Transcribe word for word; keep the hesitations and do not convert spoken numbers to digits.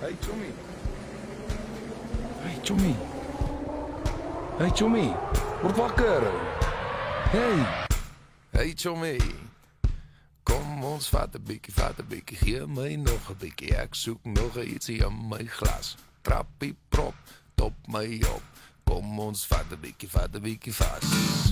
Hey Tommy. Hey Tommy. Hey Tommy. Word wakker. Hey. Hey Tommy. Kom ons vat een bikkie, vat een bikkie. Geef my nog een bikkie. Ek soek nog iets in my glas. Trappie prop, top my op. Kom ons vat een bikkie, vat een bikkie vast.